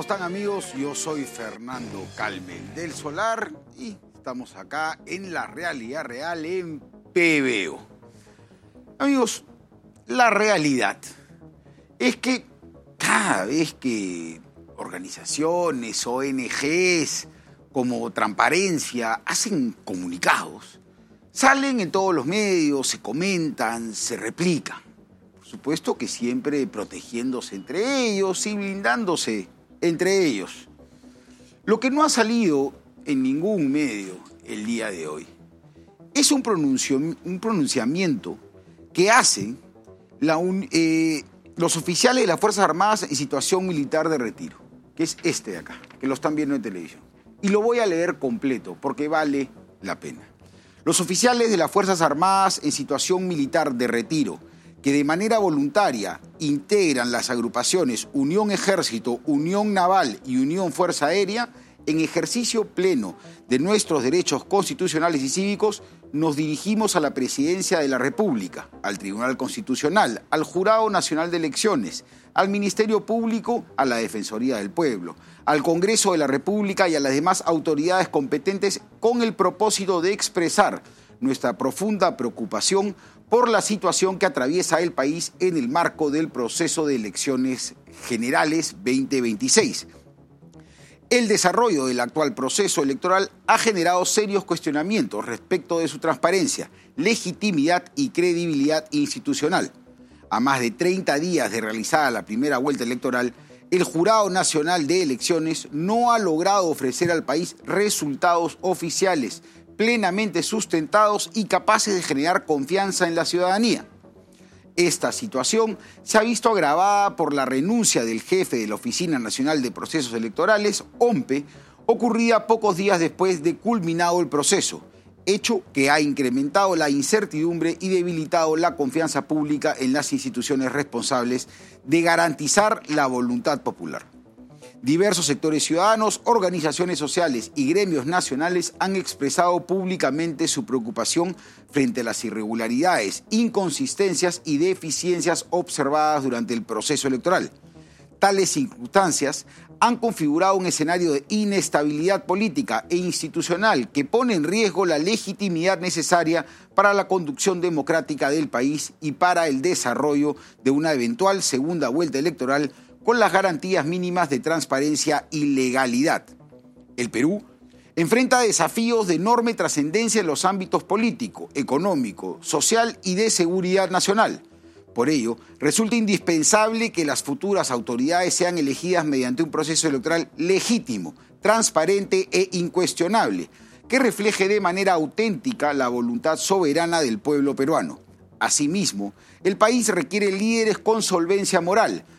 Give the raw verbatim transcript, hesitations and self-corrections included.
están, amigos? Yo soy Fernando Calmel del Solar y estamos acá en La Realidad Real en P B O. Amigos, la realidad es que cada vez que organizaciones, O N Ges como Transparencia hacen comunicados, salen en todos los medios, se comentan, se replican. Por supuesto que siempre protegiéndose entre ellos y blindándose entre ellos. Lo que no ha salido en ningún medio el día de hoy es un, pronuncio, un pronunciamiento que hacen la un, eh, los oficiales de las Fuerzas Armadas en situación militar de retiro, que es este de acá, que lo están viendo en televisión. Y lo voy a leer completo porque vale la pena. Los oficiales de las Fuerzas Armadas en situación militar de retiro, que de manera voluntaria integran las agrupaciones Unión Ejército, Unión Naval y Unión Fuerza Aérea, en ejercicio pleno de nuestros derechos constitucionales y cívicos, nos dirigimos a la Presidencia de la República, al Tribunal Constitucional, al Jurado Nacional de Elecciones, al Ministerio Público, a la Defensoría del Pueblo, al Congreso de la República y a las demás autoridades competentes con el propósito de expresar nuestra profunda preocupación por la situación que atraviesa el país en el marco del proceso de elecciones generales veinte veintiséis. El desarrollo del actual proceso electoral ha generado serios cuestionamientos respecto de su transparencia, legitimidad y credibilidad institucional. A más de treinta días de realizada la primera vuelta electoral, el Jurado Nacional de Elecciones no ha logrado ofrecer al país resultados oficiales plenamente sustentados y capaces de generar confianza en la ciudadanía. Esta situación se ha visto agravada por la renuncia del jefe de la Oficina Nacional de Procesos Electorales, O M P E, ocurrida pocos días después de culminado el proceso, hecho que ha incrementado la incertidumbre y debilitado la confianza pública en las instituciones responsables de garantizar la voluntad popular. Diversos sectores ciudadanos, organizaciones sociales y gremios nacionales han expresado públicamente su preocupación frente a las irregularidades, inconsistencias y deficiencias observadas durante el proceso electoral. Tales circunstancias han configurado un escenario de inestabilidad política e institucional que pone en riesgo la legitimidad necesaria para la conducción democrática del país y para el desarrollo de una eventual segunda vuelta electoral con las garantías mínimas de transparencia y legalidad. El Perú enfrenta desafíos de enorme trascendencia en los ámbitos político, económico, social y de seguridad nacional. Por ello, resulta indispensable que las futuras autoridades sean elegidas mediante un proceso electoral legítimo, transparente e incuestionable, que refleje de manera auténtica la voluntad soberana del pueblo peruano. Asimismo, el país requiere líderes con solvencia moral,